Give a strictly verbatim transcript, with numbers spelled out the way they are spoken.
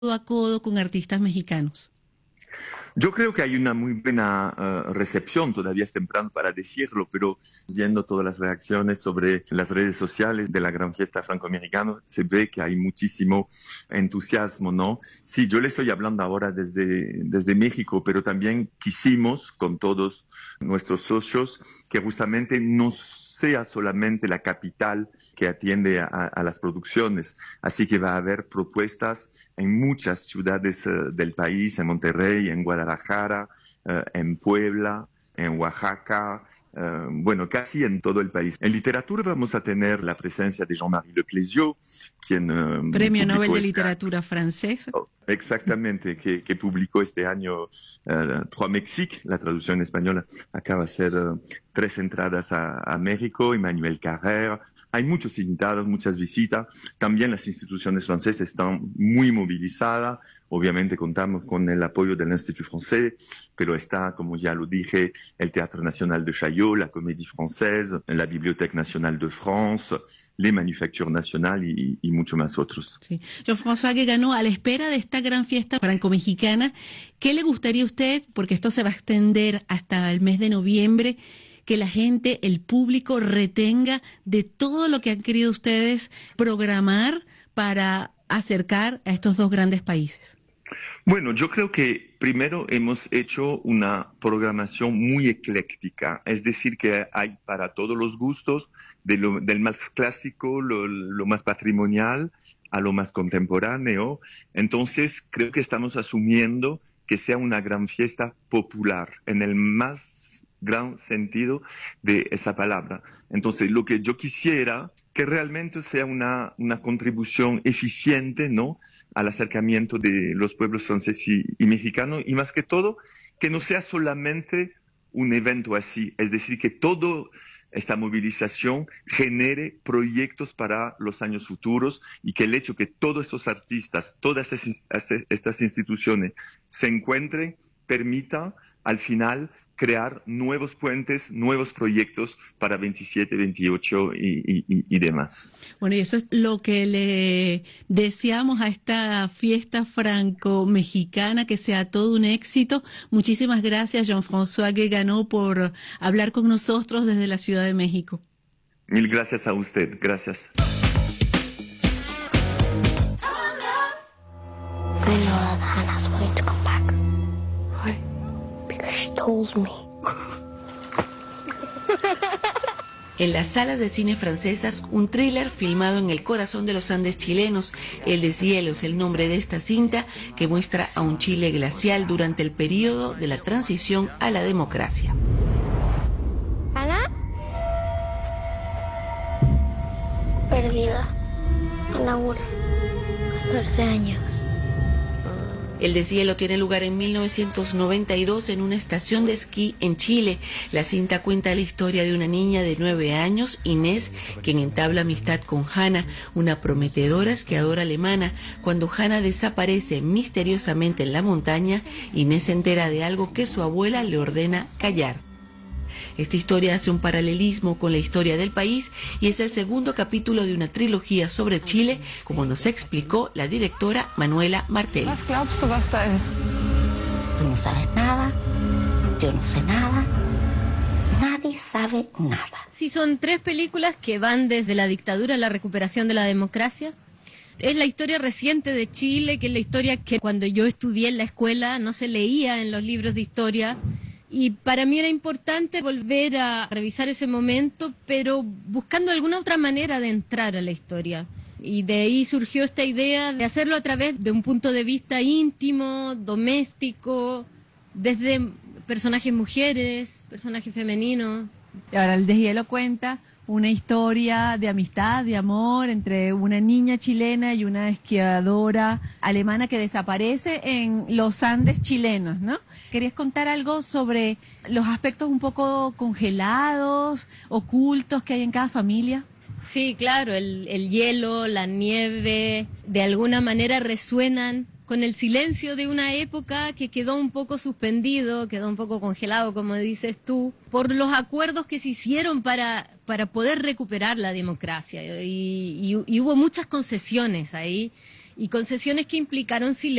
codo a codo con artistas mexicanos? Yo creo que hay una muy buena uh, recepción, todavía es temprano para decirlo, pero viendo todas las reacciones sobre las redes sociales de la Gran Fiesta Franco-Americana, se ve que hay muchísimo entusiasmo, ¿no? Sí, yo le estoy hablando ahora desde, desde México, pero también quisimos con todos nuestros socios que justamente nos sea solamente la capital que atiende a, a las producciones. Así que va a haber propuestas en muchas ciudades uh, del país, en Monterrey, en Guadalajara, uh, en Puebla, en Oaxaca, uh, bueno, casi en todo el país. En literatura vamos a tener la presencia de Jean-Marie Le Clésio, quien... Uh, Premio Nobel de Literatura francés. Oh, exactamente, que, que publicó este año uh, Trois Mexiques, la traducción española. Acaba de ser uh, tres entradas a, a México, Emmanuel Carrère. Hay muchos invitados, muchas visitas. También las instituciones francesas están muy movilizadas. Obviamente contamos con el apoyo del Institut Français, pero está, como ya lo dije, el Teatro Nacional de Chaillot, la Comédie Française, la Bibliothèque Nationale de France, les Manufactures Nationales y, y mucho más otros. Sí. Jean-François Guéganot, a la espera de esta gran fiesta franco-mexicana, ¿qué le gustaría a usted, porque esto se va a extender hasta el mes de noviembre, que la gente, el público, retenga de todo lo que han querido ustedes programar para acercar a estos dos grandes países? Bueno, yo creo que primero hemos hecho una programación muy ecléctica, es decir, que hay para todos los gustos, de lo, del más clásico, lo, lo más patrimonial, a lo más contemporáneo. Entonces, creo que estamos asumiendo que sea una gran fiesta popular, en el más gran sentido de esa palabra. Entonces, lo que yo quisiera que realmente sea una, una contribución eficiente, ¿no?, al acercamiento de los pueblos franceses y, y mexicanos, y más que todo, que no sea solamente un evento así, es decir, que toda esta movilización genere proyectos para los años futuros y que el hecho que todos estos artistas, todas estas, estas instituciones se encuentren, permita al final crear nuevos puentes, nuevos proyectos para veintisiete, veintiocho y, y, y demás. Bueno, y eso es lo que le deseamos a esta fiesta franco-mexicana, que sea todo un éxito. Muchísimas gracias, Jean-François Guéganot, por hablar con nosotros desde la Ciudad de México. Mil gracias a usted, gracias. I know that Hannah's going to come back. Why? Because she told me. En las salas de cine francesas, un thriller filmado en el corazón de los Andes chilenos. El deshielo es el nombre de esta cinta que muestra a un Chile glacial durante el periodo de la transición a la democracia. ¿Ana? Perdida. Ana Wolf. catorce años. El deshielo tiene lugar en mil novecientos noventa y dos en una estación de esquí en Chile. La cinta cuenta la historia de una niña de nueve años, Inés, quien entabla amistad con Hannah, una prometedora esquiadora alemana. Cuando Hannah desaparece misteriosamente en la montaña, Inés se entera de algo que su abuela le ordena callar. Esta historia hace un paralelismo con la historia del país y es el segundo capítulo de una trilogía sobre Chile, como nos explicó la directora Manuela Martelli. Was glaubst du, was da ist? Tú no sabes nada, yo no sé nada, nadie sabe nada. Sí, son tres películas que van desde la dictadura a la recuperación de la democracia. Es la historia reciente de Chile, que es la historia que cuando yo estudié en la escuela no se leía en los libros de historia. Y para mí era importante volver a revisar ese momento, pero buscando alguna otra manera de entrar a la historia. Y de ahí surgió esta idea de hacerlo a través de un punto de vista íntimo, doméstico, desde personajes mujeres, personajes femeninos. Y ahora el deshielo cuenta una historia de amistad, de amor entre una niña chilena y una esquiadora alemana que desaparece en los Andes chilenos, ¿no? ¿Querías contar algo sobre los aspectos un poco congelados, ocultos que hay en cada familia? Sí, claro, el, el hielo, la nieve, de alguna manera resuenan con el silencio de una época que quedó un poco suspendido, quedó un poco congelado, como dices tú, por los acuerdos que se hicieron para, para poder recuperar la democracia. Y, y, y hubo muchas concesiones ahí. y concesiones que implicaron silencio